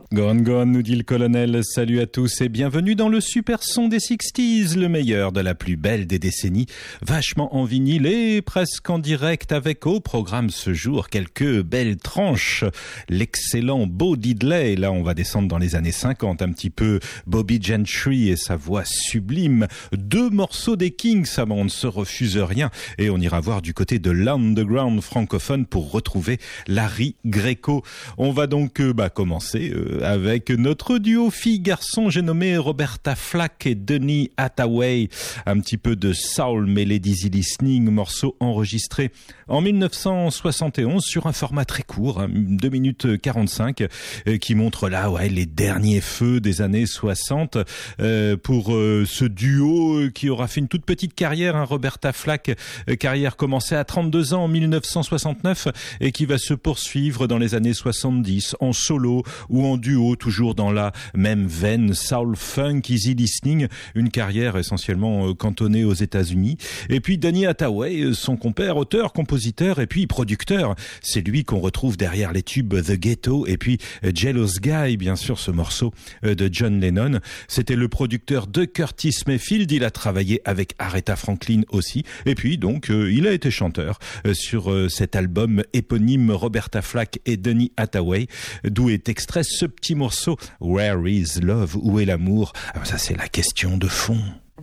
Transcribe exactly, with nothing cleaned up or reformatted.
Gone Gone, nous dit le colonel. Salut à tous et bienvenue dans le super son des sixties, le meilleur de la plus belle des décennies. Vachement en vinyle et presque en direct avec au programme ce jour quelques belles tranches. L'excellent Bo Diddley, là on va descendre dans les années cinquante, un petit peu Bobby Gentry et sa voix sublime. Deux morceaux des Kings, ça on ne se refuse rien. Et on ira voir du côté de l'underground francophone pour retrouver Larry Greco. On va donc euh, bah, commencer euh, avec notre duo fille-garçon, j'ai nommé Roberta Flack et Donny Hathaway. Un petit peu de soul mêlé d'easy listening, morceau enregistré en dix-neuf cent soixante et onze sur un format très court, hein, deux minutes quarante-cinq, euh, qui montre là ouais, les derniers feux des années soixante euh, pour euh, ce duo euh, qui aura fait une toute petite carrière, hein, Roberta Flack, euh, carrière commencée à trente-deux ans en dix-neuf cent soixante-neuf et qui va se poursuivre dans les années soixante-dix en solo ou en duo, toujours dans la même veine soul, funk, easy listening, une carrière essentiellement euh, cantonnée aux États-Unis. Et puis Donny Hathaway, son compère, auteur, compositeur et puis producteur. C'est lui qu'on retrouve derrière les tubes The Ghetto et puis Jealous Guy, bien sûr, ce morceau de John Lennon. C'était le producteur de Curtis Mayfield. Il a travaillé avec Aretha Franklin aussi. Et puis donc, euh, il a été chanteur euh, sur euh, cet album éponyme Roberta Flack et Donny Hathaway, d'où est extrait ce petit morceau Where is Love? Où est l'amour? Alors ça, c'est la question de fond.